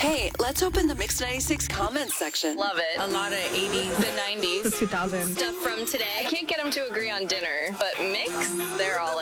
Hey, let's open the Mix 96 comments section. Love it. A lot of 80s, The 90s. The 2000s. Stuff from today. I can't get them to agree on dinner, but Mix, they're all in.